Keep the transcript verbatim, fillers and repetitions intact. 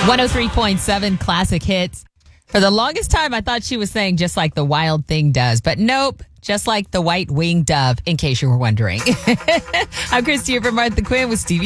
one oh three point seven Classic Hits. For the longest time, I thought she was saying just like the wild thing does, but nope, just like the white-winged dove, in case you were wondering. I'm Christy for Martha Quinn with Stevie.